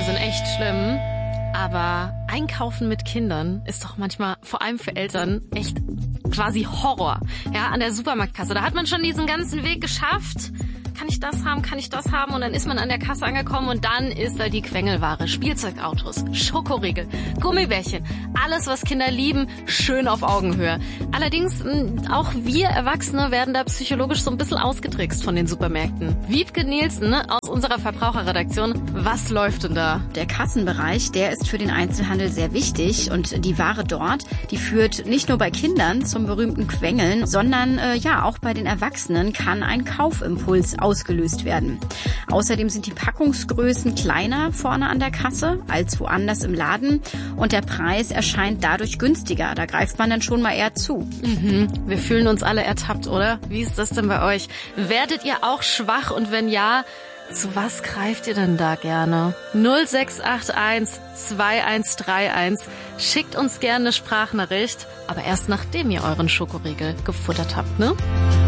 sind echt schlimm. Aber einkaufen mit Kindern ist doch manchmal, vor allem für Eltern, echt quasi Horror. Ja, an der Supermarktkasse. Da hat man schon diesen ganzen Weg geschafft. Kann ich das haben, kann ich das haben? Und dann ist man an der Kasse angekommen und dann ist da die Quengelware. Spielzeugautos, Schokoriegel, Gummibärchen. Alles, was Kinder lieben, schön auf Augenhöhe. Allerdings, auch wir Erwachsene werden da psychologisch so ein bisschen ausgetrickst von den Supermärkten. Wiebke Nielsen aus unserer Verbraucherredaktion, was läuft denn da? Der Kassenbereich, der ist für den Einzelhandel sehr wichtig und die Ware dort, die führt nicht nur bei Kindern zum berühmten Quengeln, sondern auch bei den Erwachsenen kann ein Kaufimpuls ausgelöst werden. Außerdem sind die Packungsgrößen kleiner vorne an der Kasse als woanders im Laden und der Preis erscheint dadurch günstiger. Da greift man dann schon mal eher zu. Wir fühlen uns alle ertappt, oder? Wie ist das denn bei euch? Werdet ihr auch schwach und wenn ja, zu was greift ihr denn da gerne? 0681 2131. Schickt uns gerne eine Sprachnachricht, aber erst nachdem ihr euren Schokoriegel gefuttert habt, ne?